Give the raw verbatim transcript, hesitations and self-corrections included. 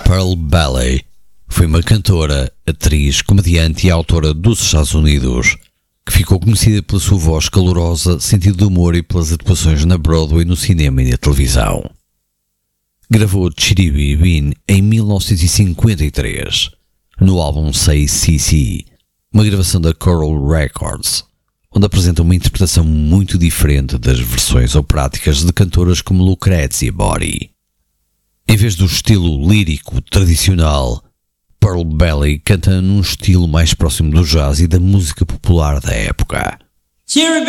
Pearl Bailey foi uma cantora, atriz, comediante e autora dos Estados Unidos, que ficou conhecida pela sua voz calorosa, sentido de humor e pelas atuações na Broadway, no cinema e na televisão. Gravou Chitty Bean em mil novecentos e cinquenta e três, no álbum Say C C, uma gravação da Coral Records, onde apresenta uma interpretação muito diferente das versões operáticas de cantoras como Lucrezia Bordi. Em vez do estilo lírico tradicional, Pearl Bailey canta num estilo mais próximo do jazz e da música popular da época.